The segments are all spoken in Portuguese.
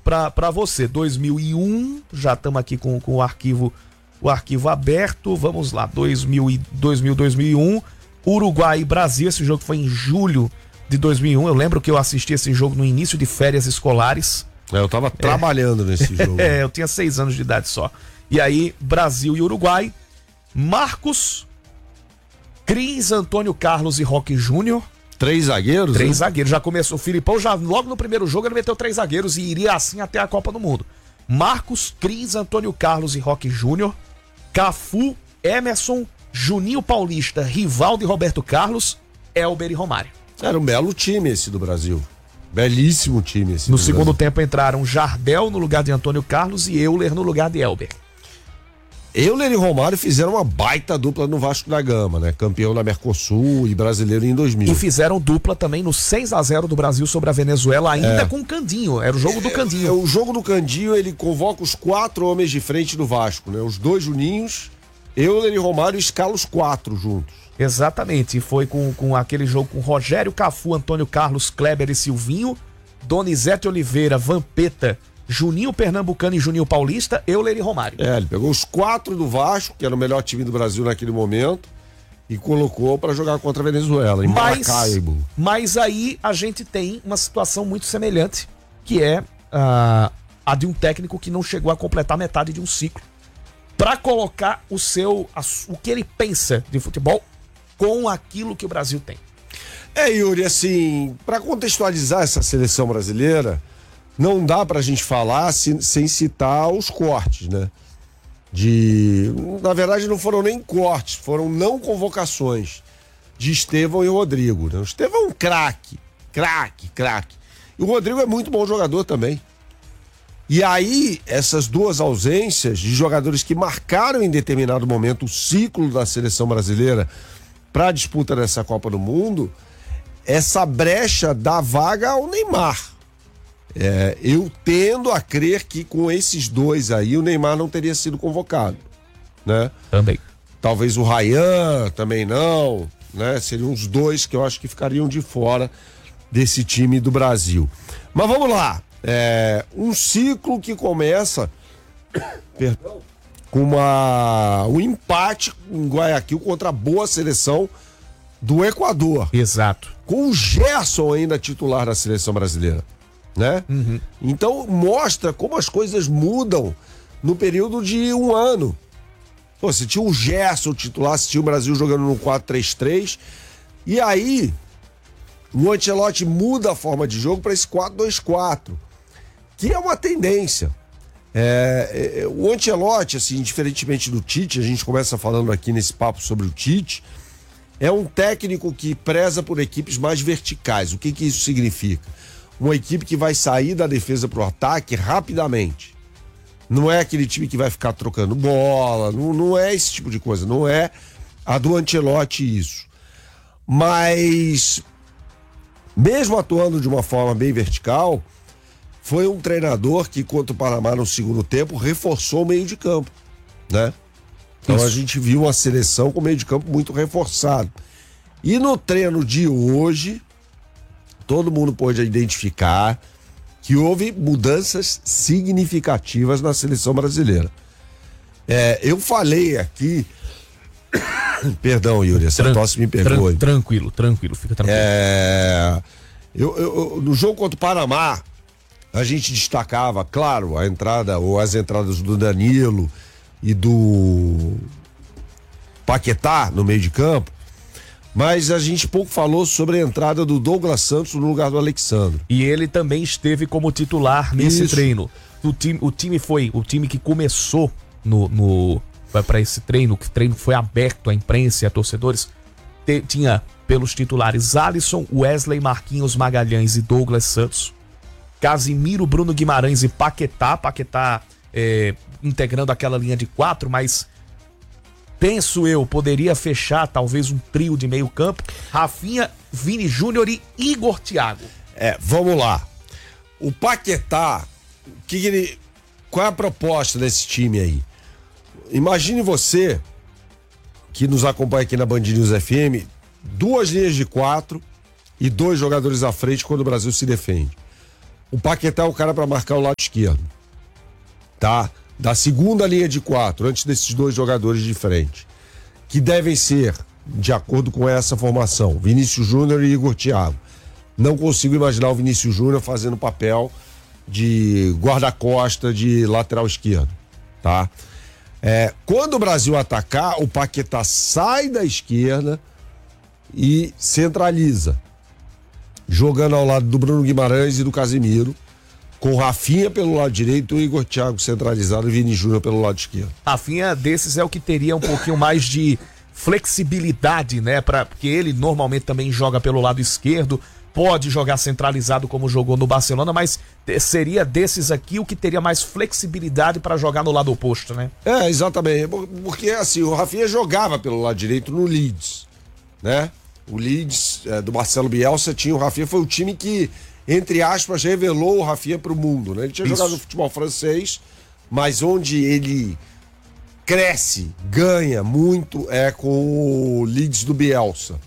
para você. 2001, já estamos aqui com o arquivo aberto. Vamos lá, 2001, Uruguai e Brasil. Esse jogo foi em julho de 2001. Eu lembro que eu assisti esse jogo no início de férias escolares. Eu tava trabalhando nesse jogo. Eu tinha 6 anos de idade só. E aí, Brasil e Uruguai. Marcos, Cris, Antônio Carlos e Roque Júnior. 3 zagueiros? 3 zagueiros. Já começou. O Filipão já logo no primeiro jogo ele meteu 3 zagueiros e iria assim até a Copa do Mundo. Marcos, Cris, Antônio Carlos e Roque Júnior. Cafu, Emerson, Juninho Paulista, Rivaldo e Roberto Carlos, Elber e Romário. Era um belo time esse do Brasil. Belíssimo time esse. No segundo tempo entraram Jardel no lugar de Antônio Carlos e Euler no lugar de Elber. Euler e Romário fizeram uma baita dupla no Vasco da Gama, né? Campeão da Mercosul e brasileiro em 2000. E fizeram dupla também no 6-0 do Brasil sobre a Venezuela, ainda com o Candinho. Era o jogo do Candinho. O jogo do Candinho, ele convoca os 4 homens de frente do Vasco, né? Os 2 Juninhos, Euler e Romário, escala os 4 juntos. Exatamente. E foi com aquele jogo com Rogério, Cafu, Antônio Carlos, Kleber e Silvinho, Donizete Oliveira, Vampeta, Juninho Pernambucano e Juninho Paulista, Euler e Romário. Ele pegou os 4 do Vasco, que era o melhor time do Brasil naquele momento, e colocou para jogar contra a Venezuela, em Maracaibo. Mas aí a gente tem uma situação muito semelhante, que é a de um técnico que não chegou a completar metade de um ciclo, para colocar o que ele pensa de futebol com aquilo que o Brasil tem. Yuri, assim, para contextualizar essa seleção brasileira, não dá pra gente falar sem citar os cortes, né? Na verdade, não foram nem cortes, foram não convocações de Estevão e Rodrigo, né? O Estevão é um craque. E o Rodrigo é muito bom jogador também. E aí, essas 2 ausências de jogadores que marcaram em determinado momento o ciclo da seleção brasileira para a disputa dessa Copa do Mundo, essa brecha dá vaga ao Neymar. Eu tendo a crer que com esses 2 aí o Neymar não teria sido convocado, né? Também. Talvez o Ryan também não, né? Seriam os 2 que eu acho que ficariam de fora desse time do Brasil. Mas vamos lá, um ciclo que começa com um empate em Guayaquil contra a boa seleção do Equador. Exato. Com o Gerson ainda titular da seleção brasileira, né? Uhum. Então mostra como as coisas mudam no período de um ano. Pô, você tinha o Gerson titular, você tinha o Brasil jogando no 4-3-3, e aí o Ancelotti muda a forma de jogo para esse 4-2-4, que é uma tendência. O Ancelotti, assim, diferentemente do Tite, a gente começa falando aqui nesse papo sobre o Tite, é um técnico que preza por equipes mais verticais. O que isso significa? Uma equipe que vai sair da defesa pro ataque rapidamente. Não é aquele time que vai ficar trocando bola, não é esse tipo de coisa, não é a do Ancelotti isso. Mas, mesmo atuando de uma forma bem vertical, foi um treinador que, contra o Panamá no segundo tempo, reforçou o meio de campo, né? Então a gente viu uma seleção com o meio de campo muito reforçado. E no treino de hoje, todo mundo pôde identificar que houve mudanças significativas na seleção brasileira. Eu falei aqui... Perdão, Yuri, essa tosse me pegou. Tranquilo, fica tranquilo. No jogo contra o Panamá, a gente destacava, claro, as entradas do Danilo e do Paquetá no meio de campo, mas a gente pouco falou sobre a entrada do Douglas Santos no lugar do Alexandre. E ele também esteve como titular nesse treino. O time que começou para esse treino, que o treino foi aberto à imprensa e a torcedores, tinha pelos titulares Alisson, Wesley, Marquinhos, Magalhães e Douglas Santos, Casimiro, Bruno Guimarães e Paquetá integrando aquela linha de 4, mas penso eu, poderia fechar talvez um trio de meio campo, Rafinha, Vini Júnior e Igor Thiago. Vamos lá. O Paquetá, qual é a proposta desse time aí? Imagine você, que nos acompanha aqui na Band News FM, 2 linhas de 4 e 2 jogadores à frente quando o Brasil se defende. O Paquetá é o cara para marcar o lado esquerdo. esquerdo, tá? Da segunda linha de 4, antes desses dois jogadores de frente, que devem ser, de acordo com essa formação, Vinícius Júnior e Igor Thiago. Não consigo imaginar o Vinícius Júnior fazendo papel de guarda-costa de lateral esquerdo, tá? Quando o Brasil atacar, o Paquetá sai da esquerda e centraliza, jogando ao lado do Bruno Guimarães e do Casemiro, com o Rafinha pelo lado direito, o Igor Thiago centralizado e o Vini Júnior pelo lado esquerdo. Rafinha desses é o que teria um pouquinho mais de flexibilidade, né? Porque ele normalmente também joga pelo lado esquerdo, pode jogar centralizado como jogou no Barcelona, mas seria desses aqui o que teria mais flexibilidade para jogar no lado oposto, né? Exatamente. Porque assim, o Rafinha jogava pelo lado direito no Leeds, né? O Leeds do Marcelo Bielsa tinha o Rafinha, foi o time que, entre aspas, revelou o Rafinha pro mundo, né? Ele tinha jogado no futebol francês, mas onde ele cresce, ganha muito é com o Leeds do Bielsa.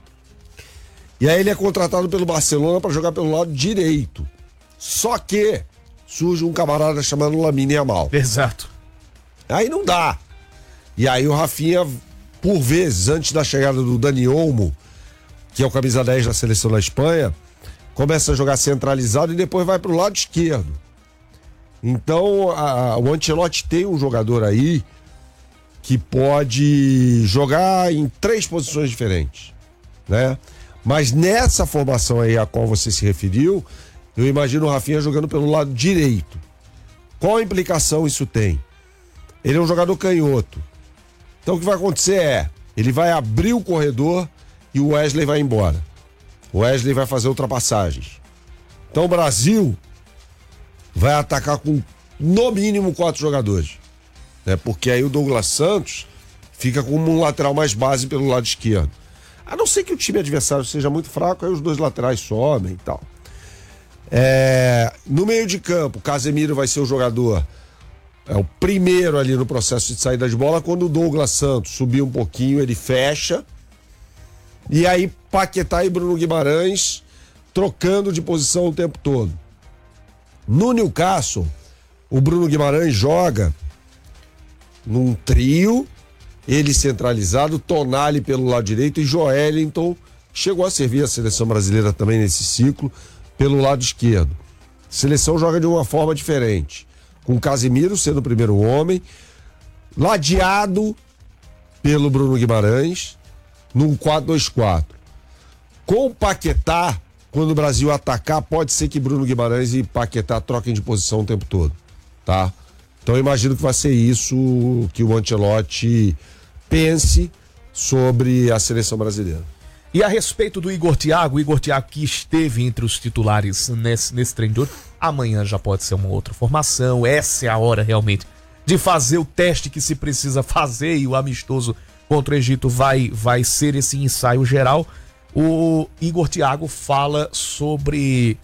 E aí ele é contratado pelo Barcelona para jogar pelo lado direito. Só que surge um camarada chamado Lamine Yamal. Exato. Aí não dá. E aí o Rafinha, por vezes, antes da chegada do Dani Olmo, que é o camisa 10 da seleção da Espanha, começa a jogar centralizado e depois vai pro lado esquerdo. Então, o Ancelotti tem um jogador aí que pode jogar em 3 posições diferentes, né? Mas nessa formação aí a qual você se referiu, eu imagino o Rafinha jogando pelo lado direito. Qual implicação isso tem? Ele é um jogador canhoto. Então o que vai acontecer ele vai abrir o corredor e o Wesley vai embora. O Wesley vai fazer ultrapassagens. Então o Brasil vai atacar com no mínimo 4 jogadores, né? Porque aí o Douglas Santos fica como um lateral mais base pelo lado esquerdo. A não ser que o time adversário seja muito fraco, aí os 2 laterais sobem e tal. No meio de campo, o Casemiro vai ser o jogador, o primeiro ali no processo de saída de bola. Quando o Douglas Santos subir um pouquinho, ele fecha. E aí Paquetá e Bruno Guimarães trocando de posição o tempo todo. No Newcastle, o Bruno Guimarães joga num trio, ele centralizado, Tonali pelo lado direito e Joelinton, chegou a servir a seleção brasileira também nesse ciclo, pelo lado esquerdo. A seleção joga de uma forma diferente, com Casemiro sendo o primeiro homem, ladeado pelo Bruno Guimarães, num 4-2-4. Com o Paquetá, quando o Brasil atacar, pode ser que Bruno Guimarães e Paquetá troquem de posição o tempo todo, tá? Então eu imagino que vai ser isso que o Ancelotti pense sobre a seleção brasileira. E a respeito do Igor Thiago que esteve entre os titulares nesse treino de hoje, amanhã já pode ser uma outra formação. Essa é a hora realmente de fazer o teste que se precisa fazer, e o amistoso contra o Egito vai ser esse ensaio geral. O Igor Thiago fala sobre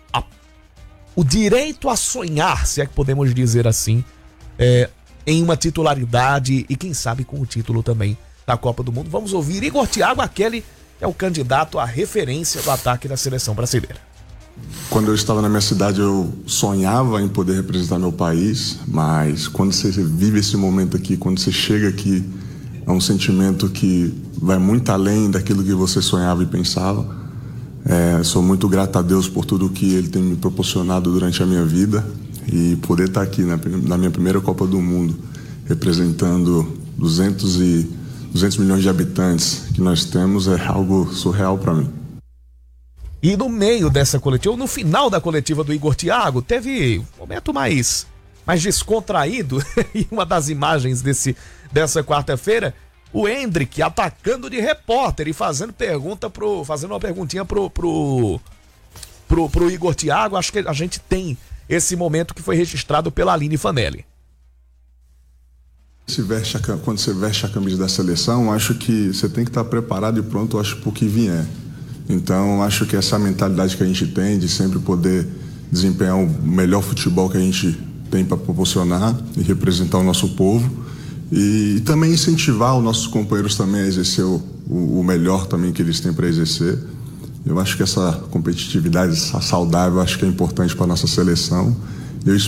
o direito a sonhar, se é que podemos dizer assim, em uma titularidade e quem sabe com o título também da Copa do Mundo. Vamos ouvir Igor Thiago, aquele que é o candidato à referência do ataque da seleção brasileira. Quando eu estava na minha cidade, eu sonhava em poder representar meu país, mas quando você vive esse momento aqui, quando você chega aqui, é um sentimento que vai muito além daquilo que você sonhava e pensava. Sou muito grato a Deus por tudo que Ele tem me proporcionado durante a minha vida, e poder estar aqui na minha primeira Copa do Mundo, representando 200 milhões de habitantes que nós temos, é algo surreal para mim. E no meio dessa coletiva, ou no final da coletiva do Igor Thiago, teve um momento mais descontraído. E uma das imagens dessa quarta-feira, o Endrick atacando de repórter e fazendo uma perguntinha pro Igor Thiago. Acho que a gente tem esse momento que foi registrado pela Aline Fanelli. Quando você veste a camisa da seleção, acho que você tem que estar preparado e pronto, acho, pro que vier. Então, acho que essa mentalidade que a gente tem de sempre poder desempenhar o melhor futebol que a gente tem para proporcionar e representar o nosso povo, e também incentivar os nossos companheiros também a exercer o melhor também que eles têm para exercer. Eu acho que essa competitividade, essa saudável, acho que é importante para a nossa seleção. Eu